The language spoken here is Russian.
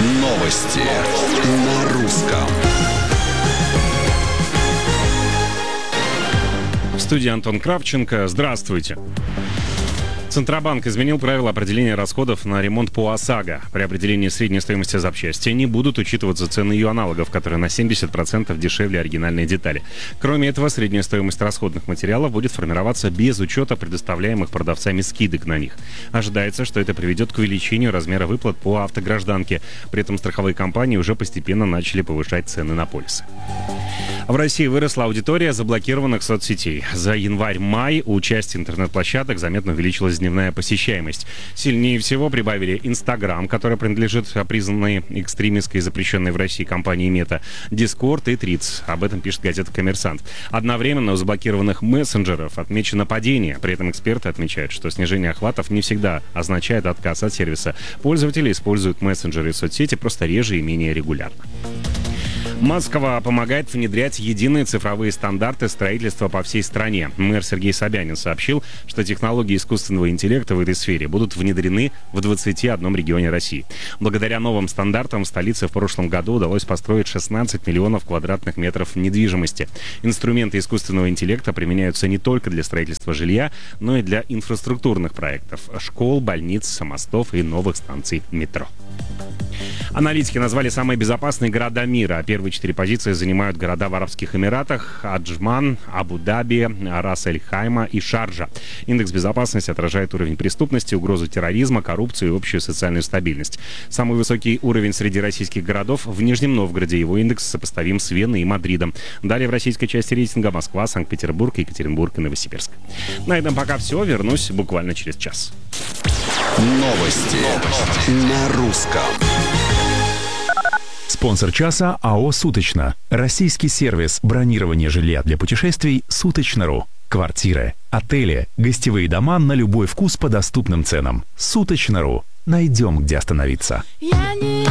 Новости на русском. В студии Антон Кравченко. Здравствуйте. Центробанк изменил правила определения расходов на ремонт по ОСАГО. При определении средней стоимости запчасти не будут учитываться цены ее аналогов, которые на 70% дешевле оригинальной детали. Кроме этого, средняя стоимость расходных материалов будет формироваться без учета предоставляемых продавцами скидок на них. Ожидается, что это приведет к увеличению размера выплат по автогражданке. При этом страховые компании уже постепенно начали повышать цены на полисы. В России выросла аудитория заблокированных соцсетей. За январь-май у части интернет-площадок заметно увеличилась дневная посещаемость. Сильнее всего прибавили Инстаграм, который принадлежит признанной экстремистской и запрещенной в России компании Мета, Дискорд и Триц. Об этом пишет газета «Коммерсант». Одновременно у заблокированных мессенджеров отмечено падение. При этом эксперты отмечают, что снижение охватов не всегда означает отказ от сервиса. Пользователи используют мессенджеры и соцсети просто реже и менее регулярно. Москва помогает внедрять единые цифровые стандарты строительства по всей стране. Мэр Сергей Собянин сообщил, что технологии искусственного интеллекта в этой сфере будут внедрены в 21 регионе России. Благодаря новым стандартам в столице в прошлом году удалось построить 16 миллионов квадратных метров недвижимости. Инструменты искусственного интеллекта применяются не только для строительства жилья, но и для инфраструктурных проектов – школ, больниц, мостов и новых станций метро. Аналитики назвали самые безопасные города мира. Первые 4 позиции занимают города в Арабских Эмиратах: Аджман, Абу-Даби, Рас-эль-Хайма и Шарджа. Индекс безопасности отражает уровень преступности, угрозу терроризма, коррупцию и общую социальную стабильность. Самый высокий уровень среди российских городов в Нижнем Новгороде. Его индекс сопоставим с Веной и Мадридом. Далее в российской части рейтинга Москва, Санкт-Петербург, Екатеринбург и Новосибирск. На этом пока все. Вернусь буквально через час. Новости на русском. Спонсор часа АО «Суточно». Российский сервис бронирования жилья для путешествий «Суточно.ру». Квартиры, отели, гостевые дома на любой вкус по доступным ценам. «Суточно.ру». Найдем, где остановиться.